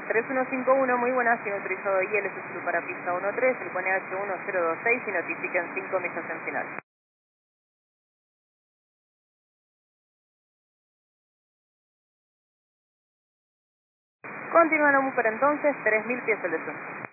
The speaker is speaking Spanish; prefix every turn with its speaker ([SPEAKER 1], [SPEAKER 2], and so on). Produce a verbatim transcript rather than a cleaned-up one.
[SPEAKER 1] tres uno cinco uno, muy buenas, tiene autorizado I L S para pista uno tres, el pone H uno cero dos seis y notifiquen cinco millas en final. Continúa la para entonces, tres mil pies el descenso.